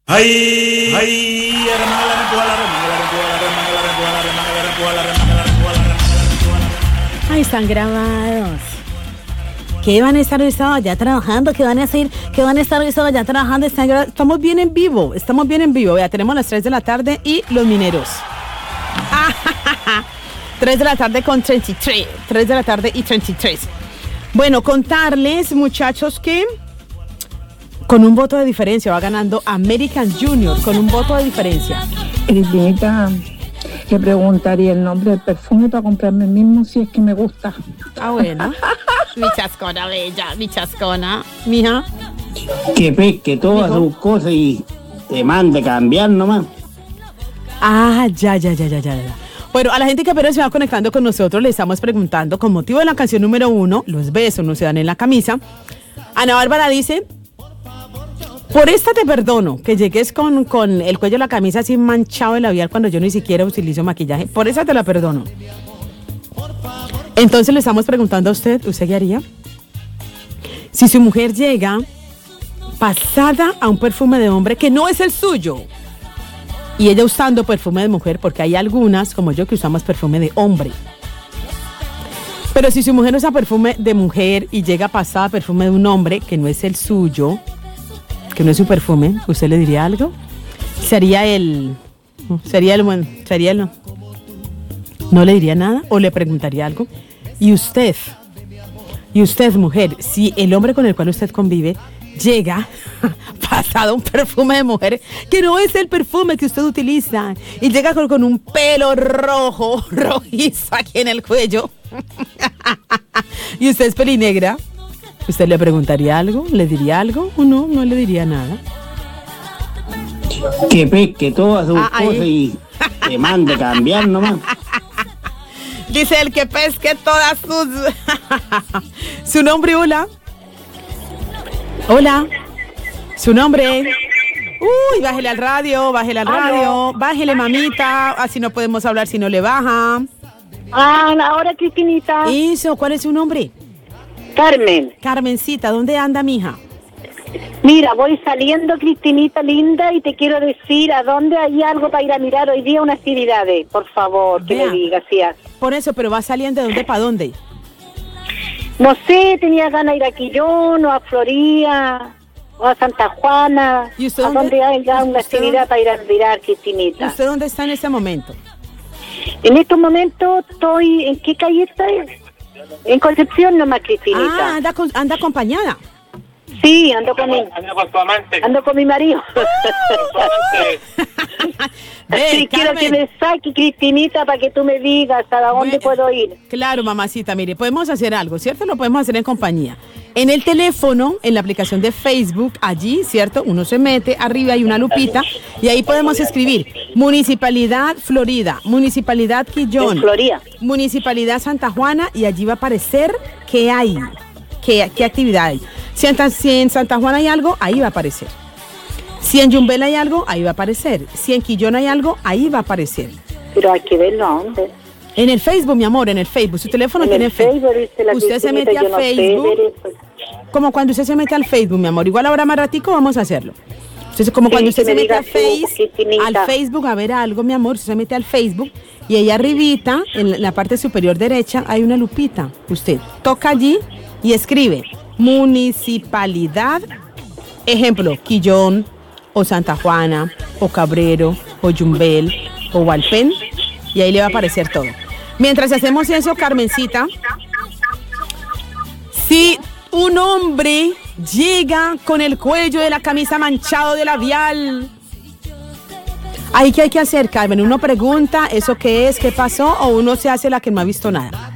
Ay, están grabados. ¿Qué van a estar hoy sábado ya trabajando? ¿Qué van a hacer? ¿Qué van a estar hoy sábado ya trabajando? Estamos bien en vivo. Ya tenemos las 3 de la tarde y los mineros. 3 de la tarde con 33. 3 de la tarde y 33. Bueno, contarles, muchachos, que con un voto de diferencia va ganando American Junior, con un voto de diferencia. Cristinita, le preguntaría el nombre del perfume para comprarme el mismo si es que me gusta. Ah, bueno. Mi chascona bella, mi chascona, mija. Que pesque todas sus cosas y te mande cambiar nomás. Ah, ya. Bueno, a la gente que apenas se va conectando con nosotros, le estamos preguntando, con motivo de la canción número 1, los besos no se dan en la camisa. Ana Bárbara dice: por esta te perdono, que llegues con el cuello de la camisa así manchado de labial cuando yo ni siquiera utilizo maquillaje. Por esa te la perdono. Entonces le estamos preguntando a ¿usted qué haría? Si su mujer llega pasada a un perfume de hombre que no es el suyo, y ella usando perfume de mujer, porque hay algunas, como yo, que usamos perfume de hombre. Pero si su mujer usa perfume de mujer y llega pasada a perfume de un hombre que no es el suyo, que no es su perfume, ¿usted le diría algo? ¿No le diría nada? ¿O le preguntaría algo? Y usted, mujer, si el hombre con el cual usted convive llega pasado un perfume de mujer que no es el perfume que usted utiliza y llega con un pelo rojizo aquí en el cuello y usted es pelinegra, ¿usted le preguntaría algo? ¿Le diría algo? ¿O no le diría nada? Que pesque todas sus cosas y te mande cambiar nomás. Dice el que pesque todas sus... Su nombre, hola. Hola. Su nombre. Uy, bájele al radio. Bájele, mamita. Así no podemos hablar si no le baja. Ahora, Cristinita. Eso, ¿cuál es su nombre? Carmen. Carmencita, ¿dónde anda, mija? Mira, voy saliendo, Cristinita linda, y te quiero decir a dónde hay algo para ir a mirar hoy día, unas actividades. Por favor, que me digas, sí. Por eso, pero va saliendo, ¿de dónde para dónde? No sé, tenía ganas de ir a Quillón, o a Florida, o a Santa Juana. ¿Y usted a dónde hay una actividad para ir a mirar, Cristinita? ¿Y usted dónde está en este momento? En estos momentos estoy... ¿En qué calle estoy? En Concepción nomás, Cristinita. Anda acompañada. Sí, ando con tu amante. Ando con mi marido. Sí, quiero que me saque, Cristinita, para que tú me digas a dónde puedo ir. Claro, mamacita, mire, podemos hacer algo, ¿cierto? Lo podemos hacer en compañía. En el teléfono, en la aplicación de Facebook, allí, ¿cierto? Uno se mete, arriba hay una lupita, y ahí podemos escribir Municipalidad Florida, Municipalidad Quillón, Florida, Municipalidad Santa Juana, y allí va a aparecer qué hay, qué actividad hay. Si en Santa Juana hay algo, ahí va a aparecer. Si en Yumbel hay algo, ahí va a aparecer. Si en Quillón hay algo, ahí va a aparecer. Pero hay que verlo, ¿dónde? En el Facebook, mi amor, en el Facebook. Su teléfono tiene Facebook. Usted se mete a Facebook. Como cuando usted se mete al Facebook, mi amor. Igual ahora más ratico vamos a hacerlo. Entonces, como cuando usted se mete al Facebook a ver algo, mi amor, usted se mete al Facebook y ahí arribita, en la parte superior derecha, hay una lupita. Usted toca allí y escribe Municipalidad, ejemplo, Quillón, o Santa Juana, o Cabrero, o Yumbel, o Valpen, y ahí le va a aparecer todo. Mientras hacemos eso, Carmencita, si un hombre llega con el cuello de la camisa manchado de labial, ¿ahí qué hay que hacer, Carmen? ¿Uno pregunta eso qué es, qué pasó, o uno se hace la que no ha visto nada?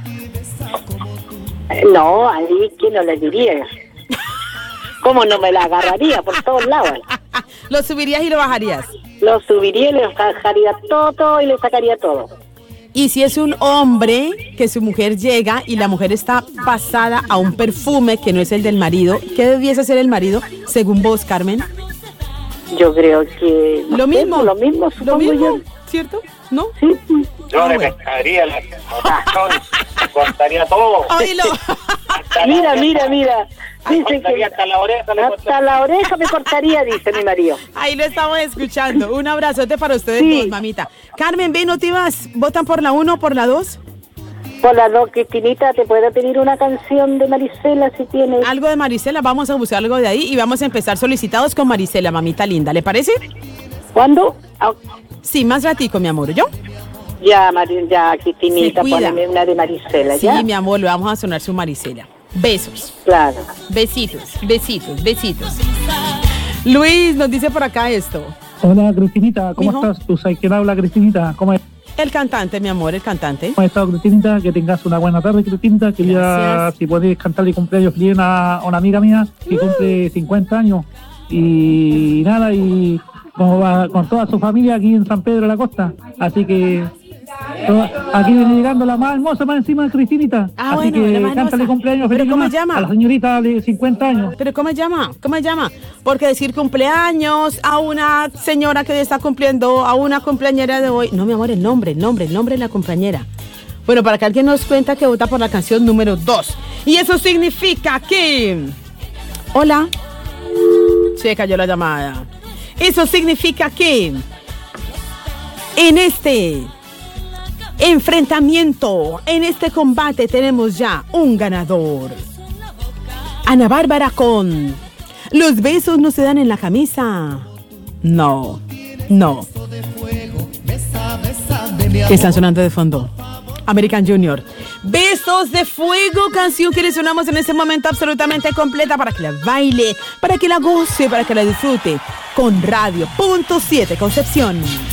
No, ahí que no le diría. ¿Cómo no me la agarraría por todos lados? ¿Lo subirías y lo bajarías? Lo subiría y le bajaría todo y le sacaría todo. Y si es un hombre que su mujer llega y la mujer está pasada a un perfume que no es el del marido, ¿qué debiese hacer el marido según vos, Carmen? Yo creo que... Lo mismo, supongo yo. ¿Cierto? ¿No? Sí. Yo le pescaría la cortaría todo. Oílo. Mira. Dice que hasta la oreja me cortaría, dice mi marido. Ahí lo estamos escuchando. Un abrazote para ustedes dos, mamita. Carmen, ven, ¿no te vas? ¿Votan por la 1 o por la 2? Por la 2, Cristinita, ¿te puedo pedir una canción de Marisela si tienes? Algo de Marisela, vamos a buscar algo de ahí y vamos a empezar solicitados con Marisela, mamita linda. ¿Le parece? ¿Cuándo? Sí, más ratico, mi amor, ¿yo? Ya, Cristinita, poneme una de Marisela, ¿ya? Sí, mi amor, le vamos a sonar su Marisela. Besos. Claro. Besitos. Luis nos dice por acá esto. Hola, Cristinita, ¿cómo estás? ¿Tú sabes quién habla, Cristinita? ¿Cómo es? El cantante, mi amor, el cantante. ¿Cómo has estado, Cristinita? Que tengas una buena tarde, Cristinita. Quería, si podés cantarle cumpleaños bien a una amiga mía que cumple 50 años. Y nada, y como va con toda su familia aquí en San Pedro de la Costa. Así que aquí viene llegando la más hermosa más encima de Cristinita. Así que cántale cumpleaños feliz. ¿Cómo se llama? A la señorita de 50 años. ¿Pero cómo se llama? Porque decir cumpleaños a una señora que está cumpliendo, a una cumpleañera de hoy. No, mi amor, el nombre de la cumpleañera. Bueno, para que alguien nos cuenta que vota por la canción número 2. Y eso significa que... Hola. Se cayó la llamada. Eso significa que en este enfrentamiento, en este combate tenemos ya un ganador. Ana Bárbara con Los besos no se dan en la camisa. No. Están sonando de fondo American Junior. Besos de fuego, canción que le sonamos en este momento absolutamente completa para que la baile, para que la goce, para que la disfrute con Radio.7 Concepción.